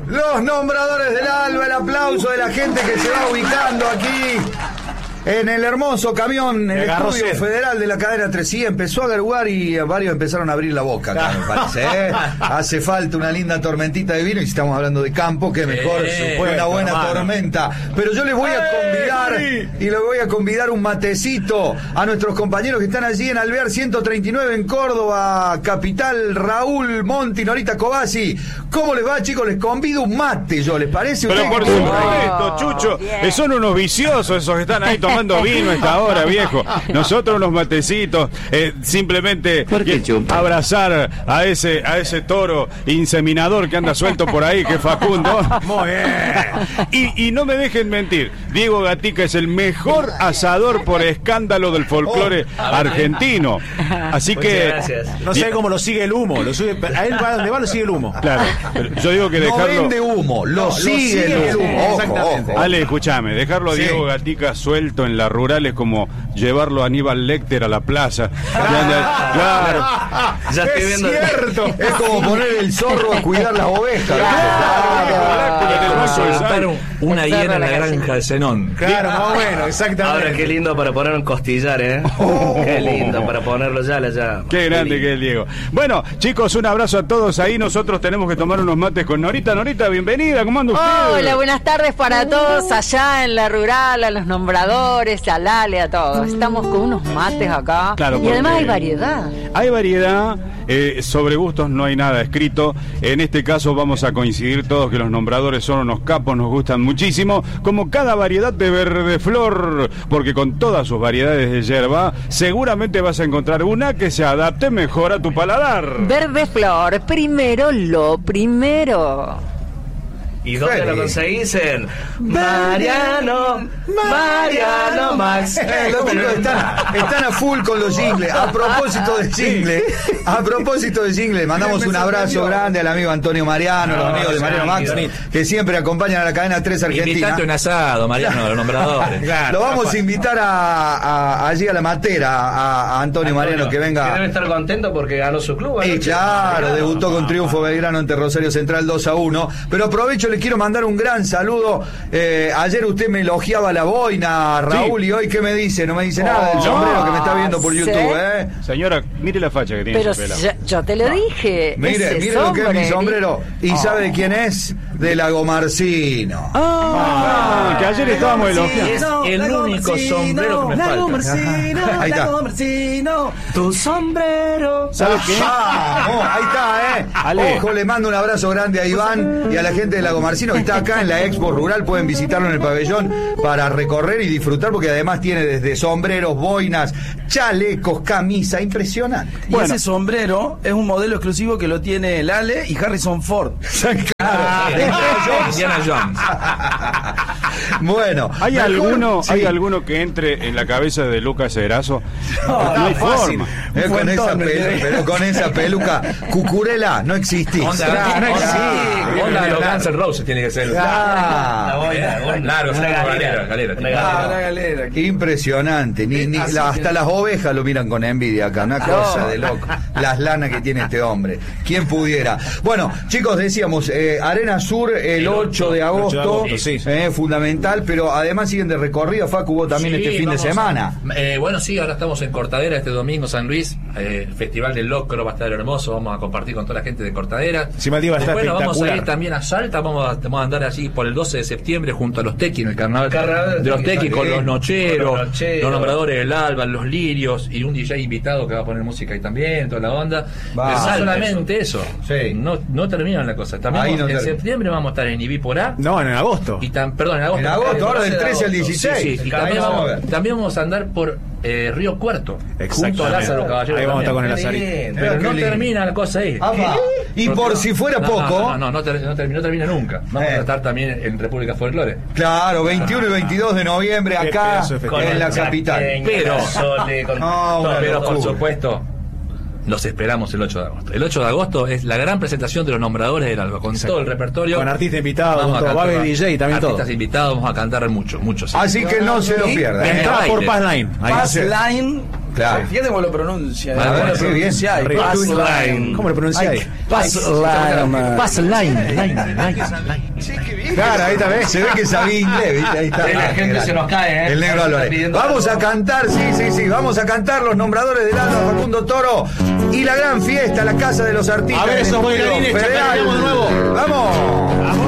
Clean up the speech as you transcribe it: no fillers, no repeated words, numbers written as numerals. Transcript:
Los nombradores del alba, el aplauso de la gente que se va ubicando aquí en el hermoso camión, el estudio federal de la cadena 3. Sí, empezó a garguar y varios empezaron a abrir la boca, acá, me parece, ¿eh? Hace falta una linda tormentita de vino, y si estamos hablando de campo, que mejor una buena tormenta. Pero yo les voy a convidar, y les voy a convidar un matecito a nuestros compañeros que están allí en Alvear 139 en Córdoba, capital. Raúl Monti, Norita Cobasi. ¿Cómo les va, chicos? Les convido un mate, ¿les parece? Pero por supuesto, Chucho, son unos viciosos esos que están ahí tomando vino a esta hora, viejo. Nosotros unos matecitos, simplemente abrazar a ese toro inseminador que anda suelto por ahí, que es Facundo. Muy bien. Y no me dejen mentir, Diego Gatica es el mejor asador por escándalo del folclore argentino. Así que gracias. No sé cómo lo sigue el humo, a él va donde va lo sigue el humo. Claro, pero yo digo que dejarlo. No vende humo, lo sigue el humo. Ojo. Ale, escúchame, dejarlo a Diego Gatica suelto en la rural es como llevarlo a Aníbal Lecter a la plaza. Claro. Ya estoy viendo. Cierto. Es como poner el zorro a cuidar las ovejas. Una hiena en la granja de Zenón. Claro, más o menos, exactamente. Ahora qué lindo para poner un costillar, Qué lindo para ponerlo ya. Qué grande que es Diego. Bueno, chicos, un abrazo a todos ahí. Nosotros tenemos que tomar unos mates con Norita. Norita, bienvenida, ¿cómo anda usted? Hola, buenas tardes para todos allá en la rural, a los nombradores, a Lale, a todos. Estamos con unos mates acá. Claro, y además hay variedad. Hay variedad, sobre gustos no hay nada escrito. En este caso vamos a coincidir todos que los nombradores son unos capos, nos gustan muchísimo, como cada variedad de verde flor, porque con todas sus variedades de yerba, seguramente vas a encontrar una que se adapte mejor a tu paladar. Verde flor, primero lo primero. ¿Y dónde lo conseguís? En Mariano Max. Los chicos están a full con los jingles. A propósito de jingle, mandamos un abrazo grande al amigo Antonio Mariano, los amigos de Mariano Max, que siempre acompañan a la cadena 3 Argentina. Invitate un asado, Mariano, los nombradores. Lo vamos a invitar allí a la matera, a Antonio Mariano, que venga. Que debe estar contento porque ganó su club. Claro, debutó con triunfo Belgrano ante Rosario Central 2-1. Pero aprovecho, le quiero mandar un gran saludo. Ayer usted me elogiaba la boina, Raúl, y hoy ¿qué me dice? No me dice nada del sombrero que me está viendo por YouTube, Señora, mire la facha que tiene. Pero ese pelado. yo te lo dije. Mire lo que es mi sombrero. ¿Y sabe de quién es? De Lagomarcino. Que ayer estábamos elogiando. Es el único sombrero que me falta. Ahí está. Tu sombrero. ¿Sabes qué? Ahí está, Ale. Ojo, le mando un abrazo grande a Iván y a la gente de Lagomarcino que está acá en la Expo Rural. Pueden visitarlo en el pabellón para recorrer y disfrutar, porque además tiene desde sombreros, boinas, chalecos, camisa, impresionante. Y ese sombrero es un modelo exclusivo que lo tiene Lale y Harrison Ford. Indiana Jones. Bueno, ¿Hay alguno que entre en la cabeza de Lucas Erazo? No hay forma. Con esa peluca Cucurela no existe. Onda de los Guns N' Roses tiene que ser. Claro, galera. Impresionante. Hasta las ovejas lo miran con envidia acá. Una cosa de loco. Las lanas que tiene este hombre. ¿Quién pudiera? Bueno, chicos, decíamos, Arena Sur el 8 de agosto. Fundamental, pero además siguen de recorrido. Facu, vos también este fin de semana. Bueno, sí, ahora estamos en Cortadera este domingo, San Luis. El Festival del Locro va a estar hermoso. Vamos a compartir con toda la gente de Cortadera. Después vamos a ir también a Salta. Vamos a andar allí por el 12 de septiembre junto a los Tequis, en el carnaval de los Tequis, con los nocheros, los nombradores del alba, los lirios y un DJ invitado que va a poner música ahí también, toda la onda. Pero solamente eso. No terminan la cosa. También en septiembre vamos a estar en Ibiporá. No, en agosto. Perdón, en agosto. En agosto, ahora del 13 al 16. Sí, y también vamos a andar por Río Cuarto, junto a Lázaro Caballero. Ahí vamos a estar con el Lazarito. Pero no termina la cosa ahí. Y por si fuera poco. No termina nunca. Vamos a estar también en República Folklore. Claro, 21 y 22 de noviembre acá en la capital. Pero por supuesto, los esperamos el 8 de agosto. El 8 de agosto es la gran presentación de los nombradores del alba, con todo el repertorio. Con artistas invitados, va a haber DJ también, todo. Artistas invitados, vamos a cantar mucho. Así que no se lo pierdan. Entrada por Passline. Passline Claro. Fíjate cómo lo pronuncia. Qué bien. ¿Cómo lo pronunciáis? Pass line. Sí, qué bien. Claro, ahí está, ¿ves? Se ve que sabía inglés, ¿viste? Ahí está. La gente se nos cae, El negro Álvarez. Vamos a cantar, sí. Vamos a cantar los nombradores del Alba, Facundo Toro y la gran fiesta, la Casa de los Artistas. A ver esos bailarines, Federal. de nuevo. ¡Vamos!